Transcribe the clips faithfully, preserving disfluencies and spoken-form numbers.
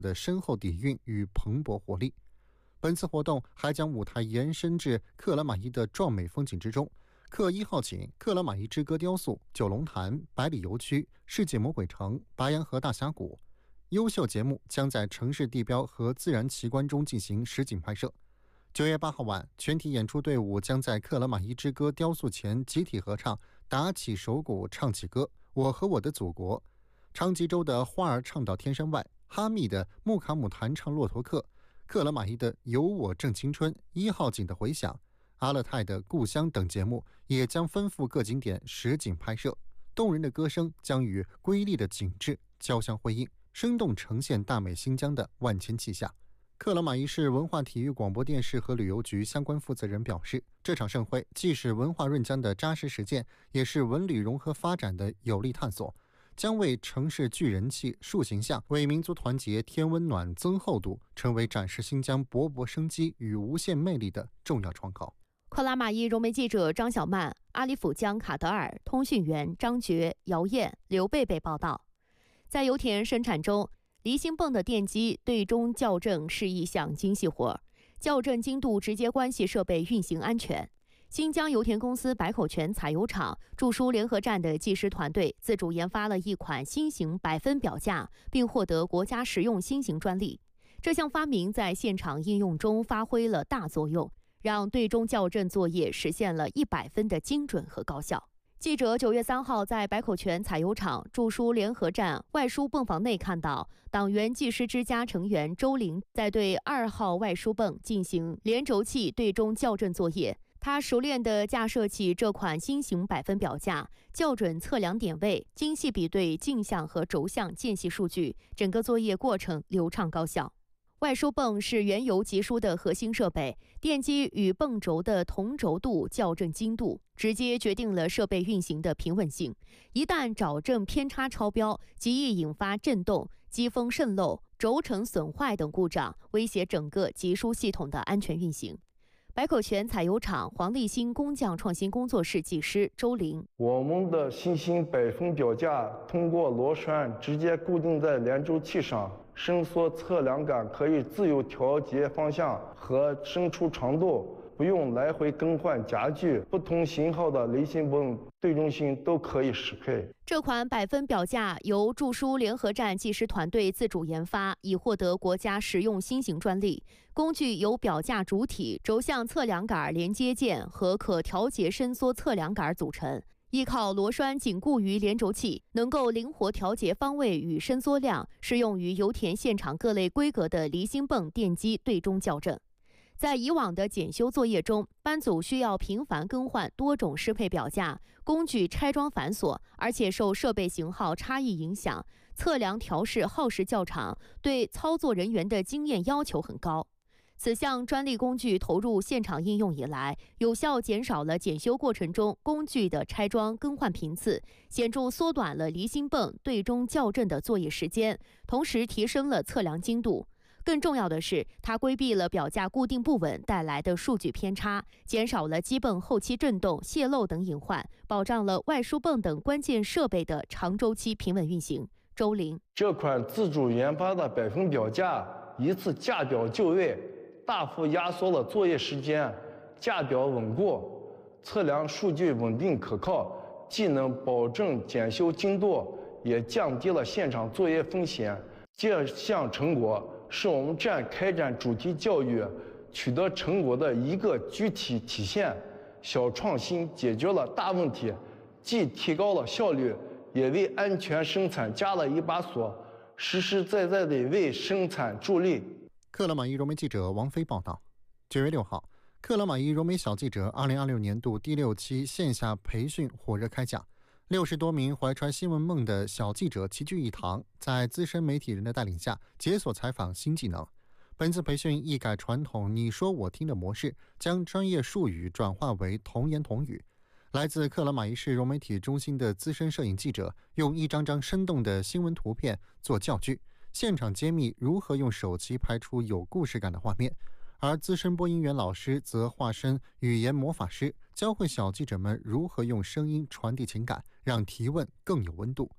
的深厚底蕴与蓬勃活力。本次活动还将舞台延伸至克拉玛依的壮美风景之中，克一号景、克拉玛依之歌雕塑、九龙潭、百里游区、世界魔鬼城、白洋河大峡谷。优秀节目将在城市地标和自然奇观中进行实景拍摄。九月八号晚，全体演出队伍将在克拉玛依之歌雕塑前集体合唱，打起手鼓唱起歌，我和我的祖国。昌吉州的花儿唱到天山外，哈密的木卡姆弹唱骆驼客，克拉玛依的有我正青春，一号景的回响，阿勒泰的故乡等节目也将奔赴各景点实景拍摄，动人的歌声将与瑰丽的景致交相辉映，生动呈现大美新疆的万千气象。克拉玛依市文化体育广播电视和旅游局相关负责人表示，这场盛会既是文化润疆的扎实实践，也是文旅融合发展的有力探索，将为城市聚人气、树形象，为民族团结添温暖、增厚度，成为展示新疆勃勃生机与无限魅力的重要窗口。 克拉玛依融媒记者张小曼、阿里府江卡德尔通讯员张觉、姚燕、刘贝贝报道。在油田生产中，离心泵的电机对中校正是一项精细活，校正精度直接关系设备运行安全。新疆油田公司百口泉采油厂驻苏联合站的技师团队自主研发了一款新型百分表架，并获得国家实用新型专利。这项发明在现场应用中发挥了大作用，让对中校正作业实现了一百分的精准和高效。记者九月三号在百口泉采油厂驻苏联合站外输泵房内看到，党员技师之家成员周玲在对二号外输泵进行连轴器对中校正作业。他熟练地架设起这款新型百分表架，校准测量点位，精细比对镜像和轴向间隙数据，整个作业过程流畅高效。外输泵是原油集输的核心设备，电机与泵轴的同轴度校正精度，直接决定了设备运行的平稳性。一旦找正偏差超标，极易引发震动、机锋渗漏、轴承损坏等故障，威胁整个集输系统的安全运行。百口泉采油厂黄立新工匠创新工作室技师周玲： 我们的新型百分表架通过螺栓直接固定在连轴器上，伸缩测量杆可以自由调节方向和伸出长度，不用来回更换夹具，不同型号的离心泵对中心都可以适配。 这款百分表架由驻苏联合站技师团队自主研发，已获得国家实用新型专利。工具由表架主体、轴向测量杆连接件和可调节伸缩测量杆组成，依靠螺栓紧固于连轴器，能够灵活调节方位与伸缩量，适用于油田现场各类规格的离心泵电机对中校正。在以往的检修作业中，班组需要频繁更换多种适配表架，工具拆装繁琐，而且受设备型号差异影响，测量调试耗时较长，对操作人员的经验要求很高。此项专利工具投入现场应用以来，有效减少了检修过程中工具的拆装更换频次，显著缩短了离心泵对中校正的作业时间，同时提升了测量精度。更重要的是，它规避了表架固定不稳带来的数据偏差，减少了基泵后期震动、泄漏等隐患，保障了外输泵等关键设备的长周期平稳运行。周玲： 这款自主研发的百分表架一次架表就位，大幅压缩了作业时间，架表稳固，测量数据稳定可靠，既能保证检修精度，也降低了现场作业风险。这项成果是我们站开展主题教育取得成果的一个具体体现。小创新解决了大问题，既提高了效率，也为安全生产加了一把锁，实实在在地为生产助力。 克拉玛依融媒记者王飞报道。九月六号，克拉玛依融媒小记者二零二六年度第六期线下培训火热开讲。六十多名怀揣新闻梦的小记者齐聚一堂，在资深媒体人的带领下，解锁采访新技能。本次培训一改传统你说我听的模式，将专业术语转化为童言童语。来自克拉玛依市融媒体中心的资深摄影记者，用一张张生动的新闻图片做教具，现场揭秘如何用手机拍出有故事感的画面。而资深播音员老师则化身语言魔法师，教会小记者们如何用声音传递情感，让提问更有温度。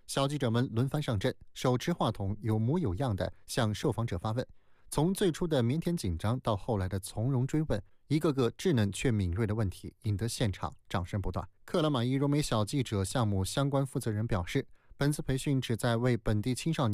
小记者们轮番上阵，手持话筒，有模有样地向受访者发问。从最初的腼腆紧张到后来的从容追问，一个个稚嫩却敏锐的问题引得现场掌声不断。克拉玛依柔美小记者项目相关负责人表示，本次培训旨在为本地青少年